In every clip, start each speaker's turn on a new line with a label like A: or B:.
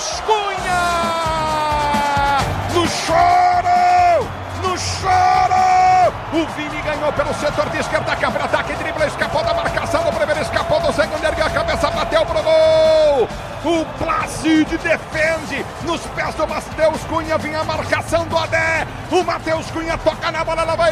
A: Matheus Cunha! No choro! No choro! O Vini ganhou pelo setor de esquerda, contra-ataque, dribla, escapou da marcação do primeiro, escapou do segundo, ergueu a cabeça, bateu pro gol! O Placide defende nos pés do Matheus Cunha, vinha a marcação do Adé. O Matheus Cunha toca na bola, ela vai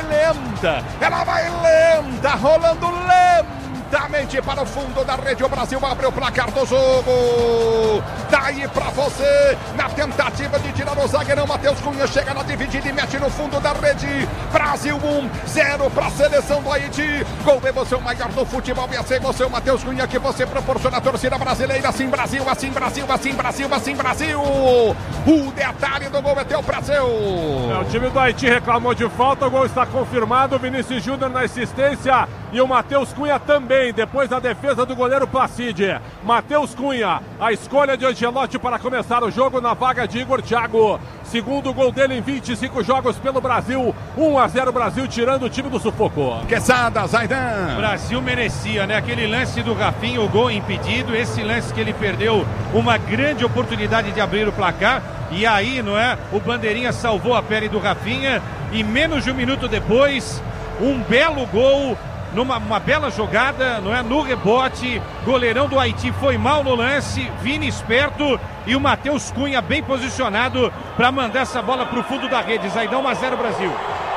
A: lenta, rolando lentamente para o fundo da rede. O Brasil abre o placar do jogo. Tá aí pra você, na tentativa de tirar o zagueirão, Matheus Cunha chega na dividida e mete no fundo da rede. Brasil 1-0 para a seleção do Haiti. Gol de você, o maior do futebol, e assim você, o Matheus Cunha, que você proporciona a torcida brasileira. Assim Brasil, assim Brasil, assim Brasil, assim Brasil. O detalhe do gol é teu Brasil.
B: O time do Haiti reclamou de falta, o gol está confirmado. O Vinícius Júnior na assistência e o Matheus Cunha também, depois da defesa do goleiro Placide. Matheus Cunha, a escolha de Ancelotti para começar o jogo na vaga de Igor Thiago. Segundo gol dele em 25 jogos pelo Brasil. 1-0 Brasil, tirando o time do sufoco.
A: Quesada, Zaidan.
C: O Brasil merecia, né? Aquele lance do Rafinha, o gol impedido. Esse lance que ele perdeu, uma grande oportunidade de abrir o placar. E aí, não é? O Bandeirinha salvou a pele do Rafinha. E menos de um minuto depois, um belo gol. Uma bela jogada, não é? No rebote, goleirão do Haiti foi mal no lance, Vini esperto e o Matheus Cunha bem posicionado para mandar essa bola para o fundo da rede. Zaidão, 1-0 Brasil.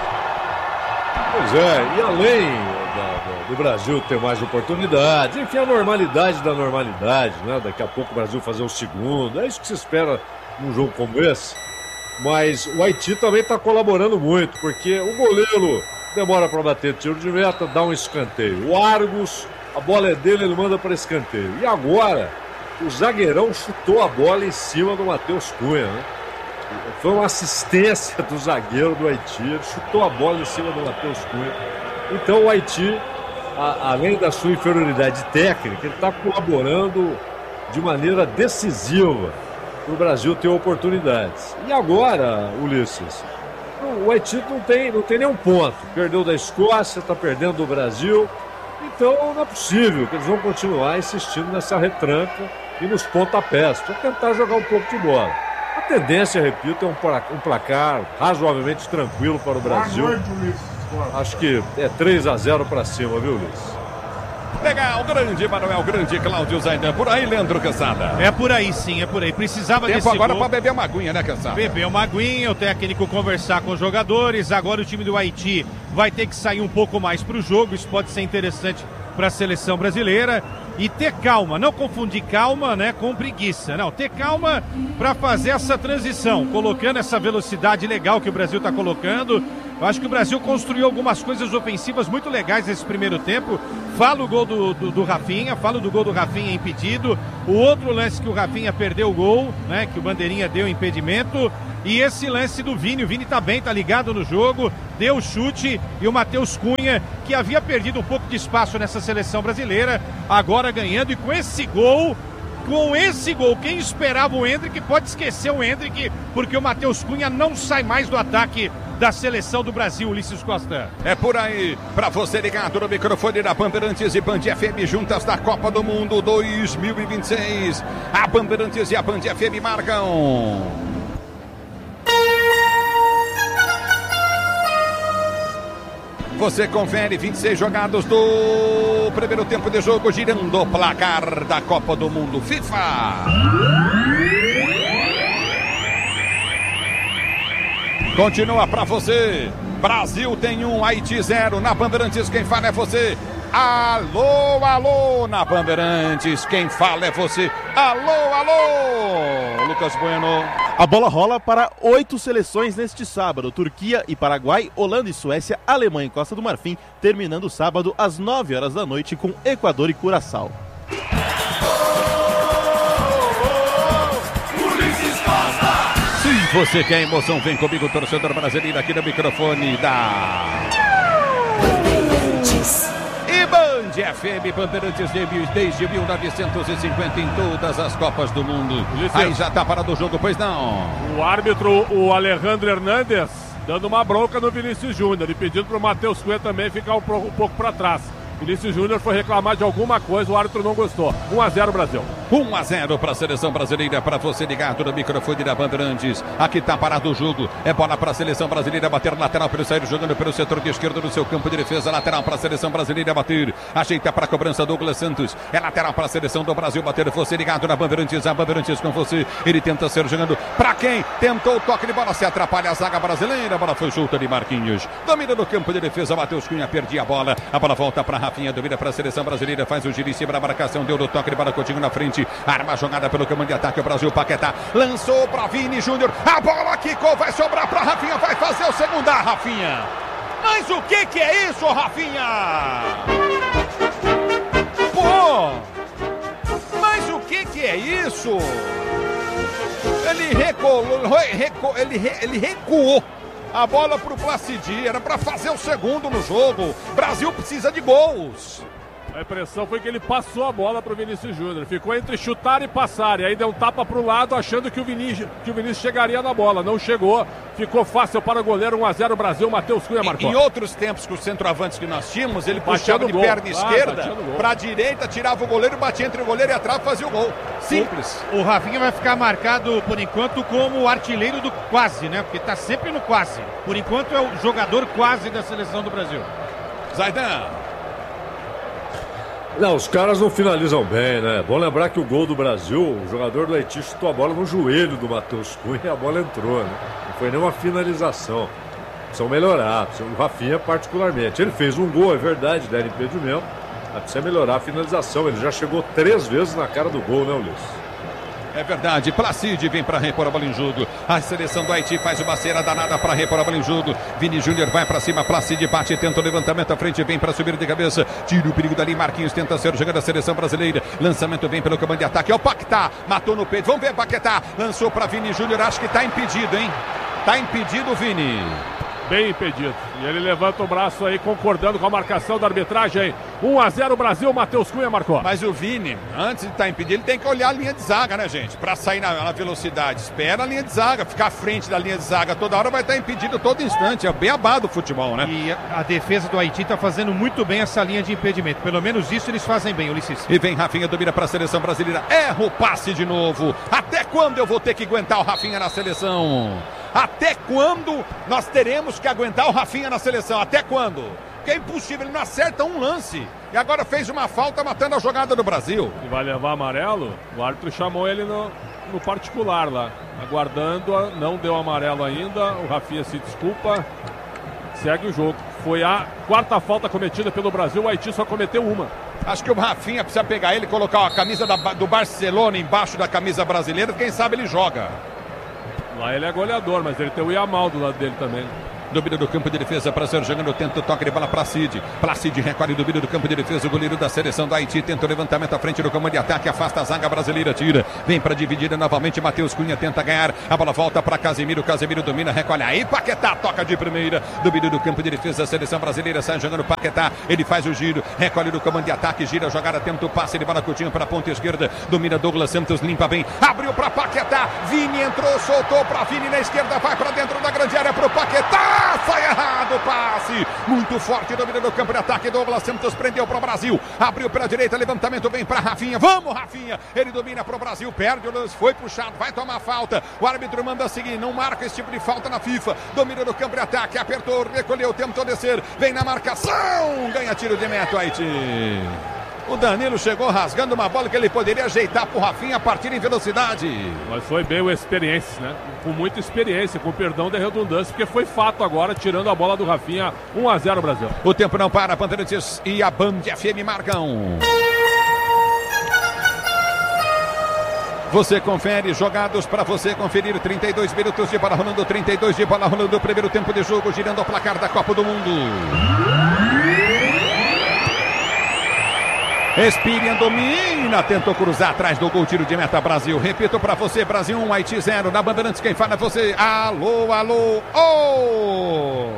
D: Pois é, e além do Brasil ter mais oportunidades, enfim, a normalidade da normalidade, né? Daqui a pouco o Brasil fazer o segundo, é isso que se espera num jogo como esse. Mas o Haiti também está colaborando muito, porque o goleiro demora para bater tiro de meta, dá um escanteio. O Argos, a bola é dele, ele manda para escanteio. E agora, o zagueirão chutou a bola em cima do Matheus Cunha, né? Foi uma assistência do zagueiro do Haiti, ele chutou a bola em cima do Matheus Cunha. Então o Haiti, além da sua inferioridade técnica, ele está colaborando de maneira decisiva para o Brasil ter oportunidades. E agora, Ulisses, o Haiti não tem nenhum ponto. Perdeu da Escócia, está perdendo do Brasil. Então não é possível que eles vão continuar insistindo nessa retranca e nos pontapés, para tentar jogar um pouco de bola. A tendência, repito, é um placar razoavelmente tranquilo para o Brasil. Acho que é 3-0 para cima, viu, Ulisses?
A: Legal, grande Manuel, grande Cláudio Zaidan. Por aí, Leandro Quesada.
C: É por aí, sim, é por aí. Precisava
A: tempo
C: desse
A: agora
C: gol.
A: para beber uma aguinha, né, Quesada?
C: Beber uma aguinha, o técnico conversar com os jogadores. Agora o time do Haiti vai ter que sair um pouco mais para o jogo. Isso pode ser interessante para a seleção brasileira. E ter calma, não confundir calma, né, com preguiça. Não, ter calma para fazer essa transição, colocando essa velocidade legal que o Brasil está colocando. Eu acho que o Brasil construiu algumas coisas ofensivas muito legais nesse primeiro tempo. Fala o gol do Rafinha, fala do gol do Rafinha impedido. O outro lance que o Rafinha perdeu o gol, né, que o Bandeirinha deu impedimento. E esse lance do Vini, o Vini tá bem, tá ligado no jogo, deu o chute, e o Matheus Cunha, que havia perdido um pouco de espaço nessa seleção brasileira, agora ganhando, e com esse gol, quem esperava o Endrick pode esquecer o Endrick, porque o Matheus Cunha não sai mais do ataque da seleção do Brasil, Ulisses Costa.
A: É por aí, pra você ligado no microfone da Bandeirantes e Band FM juntas da Copa do Mundo 2026. A Bandeirantes e a Band FM marcam. Você confere 26 jogados do primeiro tempo de jogo, girando o placar da Copa do Mundo FIFA. Continua pra você. Brasil tem 1, Haiti 0. Na Bandeirantes quem fala é você. Alô, alô, na Bandeirantes quem fala é você. Alô, alô, Lucas Bueno.
E: A bola rola para 8 seleções neste sábado: Turquia e Paraguai, Holanda e Suécia, Alemanha e Costa do Marfim, terminando o sábado às 9 horas da noite com Equador e Curaçao.
A: Se você quer emoção, vem comigo, torcedor brasileiro, aqui no microfone da Band FM, Bandeirantes desde 1950 em todas as Copas do Mundo. Aí já tá parado o jogo, pois não?
B: O árbitro, o Alejandro Hernández, dando uma bronca no Vinícius Júnior e pedindo pro Matheus Cunha também ficar um pouco para trás. Vinícius Júnior foi reclamar de alguma coisa, o árbitro não gostou. 1-0 Brasil.
A: 1-0 para a seleção brasileira, para você ligado no microfone da Bandeirantes. Aqui tá parado o jogo, é bola para a seleção brasileira bater lateral para ele sair jogando pelo setor de esquerdo do seu campo de defesa, lateral para a seleção brasileira bater, ajeita para a cobrança Douglas Santos, é lateral para a seleção do Brasil bater, você ligado na Bandeirantes, a Bandeirantes com você, ele tenta ser jogando para quem? Tentou o toque de bola, se atrapalha a zaga brasileira, a bola foi solta de Marquinhos, domina no campo de defesa, Matheus Cunha, perdia a bola volta para Rafinha, domina para a seleção brasileira, faz o giro em cima da marcação, deu no toque de bola, Coutinho na frente, arma a jogada pelo comando de ataque, o Brasil, Paquetá, lançou para Vini Júnior, a bola quicou, vai sobrar para Rafinha, vai fazer o segundo, Rafinha. Mas o que é isso, Rafinha? Pô! Mas o que é isso? Ele recuou a bola pro Placidi, era para fazer o segundo no jogo. Brasil precisa de gols.
B: A impressão foi que ele passou a bola pro Vinícius Júnior. Ficou entre chutar e passar. E aí deu um tapa pro lado, achando que o Vinícius chegaria na bola. Não chegou. Ficou fácil para o goleiro. 1-0 Brasil. Matheus Cunha marcou.
A: Em outros tempos que os centroavantes que nós tínhamos, ele puxava de perna esquerda para a direita, tirava o goleiro, batia entre o goleiro e a trave, fazia o gol. Simples.
C: O Rafinha vai ficar marcado, por enquanto, como o artilheiro do quase, né? Porque tá sempre no quase. Por enquanto é o jogador quase da seleção do Brasil.
A: Zaidan.
D: Não, os caras não finalizam bem, né? Bom lembrar que o gol do Brasil, o jogador do Haiti chutou a bola no joelho do Matheus Cunha e a bola entrou, né? Não foi nenhuma finalização. Precisam melhorar, o Rafinha particularmente. Ele fez um gol, é verdade, deram impedimento, mas precisa melhorar a finalização. Ele já chegou 3 vezes na cara do gol, né, Ulisses?
A: É verdade, Placide vem para repor a bola em jogo. A seleção do Haiti faz uma cera danada para repor a bola em jogo. Vini Júnior vai para cima, Placide bate, tenta o levantamento à frente, vem para subir de cabeça. Tira o perigo dali, Marquinhos tenta ser jogando a seleção brasileira. Lançamento vem pelo comando de ataque, é o Paquetá, matou no peito. Vamos ver, Paquetá, lançou para Vini Júnior, acho que está impedido, hein? Está impedido, Vini.
B: Bem impedido. E ele levanta o braço aí, concordando com a marcação da arbitragem. 1-0 Brasil, Matheus Cunha marcou.
A: Mas o Vini, antes de estar impedido, ele tem que olhar a linha de zaga, né, gente? Para sair na velocidade. Espera a linha de zaga, ficar à frente da linha de zaga toda hora vai estar impedido todo instante. É bem abado o futebol, né?
C: E a defesa do Haiti está fazendo muito bem essa linha de impedimento. Pelo menos isso eles fazem bem, Ulisses.
A: E vem Rafinha, domina para a seleção brasileira. Erra o passe de novo. Até quando eu vou ter que aguentar o Rafinha na seleção? Até quando nós teremos que aguentar o Rafinha na seleção? Até quando? Porque é impossível, ele não acerta um lance. E agora fez uma falta matando a jogada do Brasil.
B: E vai levar amarelo? O árbitro chamou ele no particular lá. Aguardando, não deu amarelo ainda. O Rafinha se desculpa. Segue o jogo. Foi a 4ª falta cometida pelo Brasil. O Haiti só cometeu uma.
A: Acho que o Rafinha precisa pegar ele e colocar a camisa do Barcelona embaixo da camisa brasileira. Quem sabe ele joga.
B: Lá ele é goleador, mas ele tem o Yamal do lado dele também.
A: Domínio do campo de defesa para ser jogando, tenta o toque de bola para Placide. Placide recolhe o domínio do campo de defesa, o goleiro da seleção do Haiti tenta o levantamento à frente do comando de ataque, afasta a zaga brasileira, tira, vem para dividir novamente, Matheus Cunha tenta ganhar, a bola volta para Casemiro, Casemiro domina, recolhe aí, Paquetá toca de primeira, domínio do campo de defesa, a seleção brasileira sai jogando Paquetá, ele faz o giro, recolhe do comando de ataque, gira a jogada, tenta o passe de bola Coutinho para a ponta esquerda, domina Douglas Santos, limpa bem, abriu para Paquetá, Vini entrou, soltou para Vini na esquerda, vai para dentro da grande área para o Paquetá. Sai errado o passe, muito forte, domina do campo de ataque, Douglas Santos prendeu para o Brasil, abriu pela direita, levantamento vem para Rafinha, vamos Rafinha, ele domina para o Brasil, perde o lance, foi puxado, vai tomar falta, o árbitro manda seguir, não marca esse tipo de falta na FIFA, domina do campo de ataque, apertou, recolheu, tentou descer, vem na marcação, ganha tiro de meta, Haiti. O Danilo chegou rasgando uma bola que ele poderia ajeitar pro Rafinha a partir em velocidade.
B: Mas foi bem o experiência, né? Com muita experiência, com perdão da redundância, porque foi fato agora, tirando a bola do Rafinha, 1-0 Brasil.
A: O tempo não para, Bandeirantes e a Band FM marcam. Você confere, jogados para você conferir, 32 minutos de bola rolando, 32 de bola rolando, primeiro tempo de jogo, girando o placar da Copa do Mundo. Espirian domina, tentou cruzar atrás do gol, tiro de meta Brasil. Repito para você, Brasil 1, Haiti 0. Na Bandeirantes, quem fala é você. Alô, alô, oh!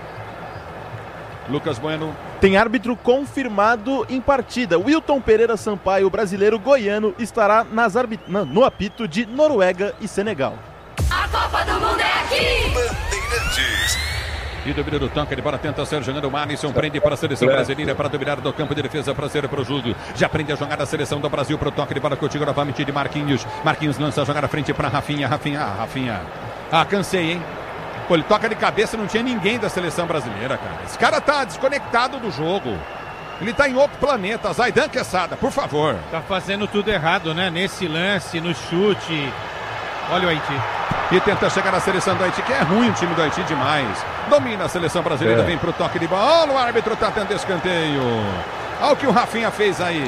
A: Lucas Bueno.
E: Tem árbitro confirmado em partida. Wilton Pereira Sampaio, brasileiro goiano, estará no apito de Noruega e Senegal.
F: A Copa do Mundo é aqui!
G: Bandeirantes.
A: E domina do toque de bola, tenta ser jogando o Alisson, prende para a seleção brasileira para dominar do campo de defesa para ser para o Júlio. Já prende a jogada a seleção do Brasil para o toque de bola contigo novamente de Marquinhos. Marquinhos lança a jogada à frente para Rafinha. Rafinha. Cansei, hein? Pô, ele toca de cabeça, não tinha ninguém da seleção brasileira, cara. Esse cara tá desconectado do jogo. Ele tá em outro planeta. Zaidan Quesada, por favor.
C: Tá fazendo tudo errado, né? Nesse lance, no chute. Olha o Haiti.
A: E tenta chegar na seleção do Haiti, que é ruim o time do Haiti demais. Domina a seleção brasileira, vem pro toque de bola. O árbitro tá tendo escanteio. Olha o que o Rafinha fez aí.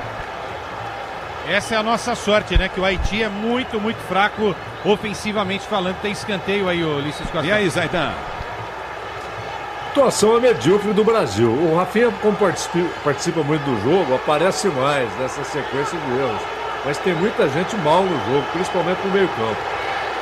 C: Essa é a nossa sorte, né? Que o Haiti é muito, muito fraco ofensivamente falando. Tem escanteio aí, Ulisses Costa.
A: E aí, Zaidan?
D: A situação é medíocre do Brasil. O Rafinha, como participa muito do jogo, aparece mais nessa sequência de erros. Mas tem muita gente mal no jogo, principalmente no meio-campo.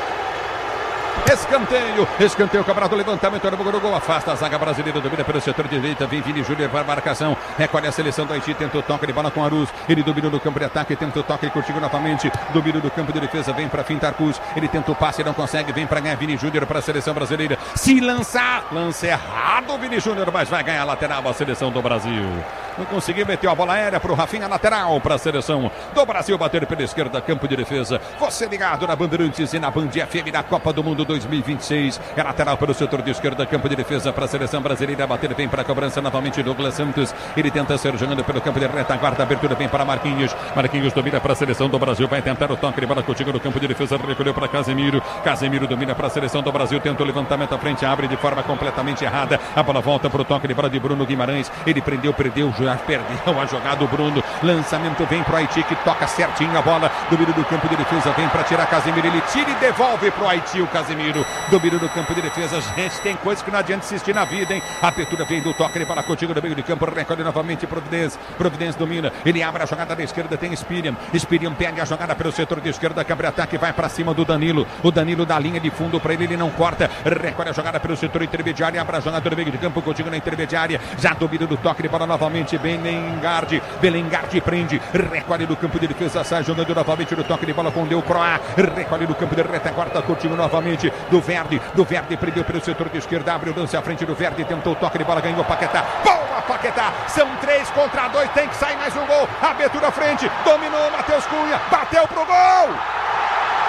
A: Escanteio cobrado, levantamento do gol, afasta a zaga brasileira, domina pelo setor de direita, vem Vini Júnior para a marcação, recolhe a seleção do Haiti, tenta o toque de bola com Aruz, ele domina no campo de ataque, tenta o toque, contigo novamente, domina no campo de defesa, vem para fintar Cus, ele tenta o passe, não consegue, vem para ganhar Vini Júnior para a seleção brasileira, se lançar, lance errado Vini Júnior, mas vai ganhar a lateral a seleção do Brasil. Não conseguiu, meteu a bola aérea para o Rafinha, lateral para a seleção do Brasil, bater pela esquerda, campo de defesa. Você ligado na Bandeirantes e na Band FM na Copa do Mundo 2026. É lateral para o setor de esquerda, campo de defesa para a seleção brasileira. Bater bem para a cobrança novamente Douglas Santos. Ele tenta ser jogando pelo campo de retaguarda, abertura bem para Marquinhos. Marquinhos domina para a seleção do Brasil, vai tentar o toque de bola contigo no campo de defesa, recolheu para Casemiro. Casemiro domina para a seleção do Brasil, tenta o levantamento à frente, abre de forma completamente errada. A bola volta para o toque de bola de Bruno Guimarães. Ele perdeu a jogada do Bruno. Lançamento vem para o Haiti, que toca certinho a bola. Domínio do campo de defesa, vem para tirar Casemiro. Ele tira e devolve para o Haiti o Casemiro. Domínio do campo de defesa. Gente, tem coisa que não adianta assistir na vida, hein? A abertura vem do toque de bola contigo no meio de campo. Recolhe novamente Providência. Providência domina. Ele abre a jogada da esquerda, tem Spiriam. Spiriam perde a jogada pelo setor de esquerda. Câmara de ataque vai para cima do Danilo. O Danilo da linha de fundo para ele não corta. Recolhe a jogada pelo setor intermediário. Abre a jogada do meio de campo contigo na intermediária. Já domina do toque de bola novamente. Belengarde prende. Recolhe do campo de defesa. Sai jogando novamente no toque de bola com o Leo Croá. Recolhe do campo de retaguarda contigo novamente do Verde. Do Verde prendeu pelo setor de esquerda. Abre o lance à frente do Verde. Tentou o toque de bola. Ganhou o Paquetá. Boa, Paquetá. São 3 contra 2. Tem que sair mais um gol. Abertura à frente. Dominou Matheus Cunha. Bateu pro gol.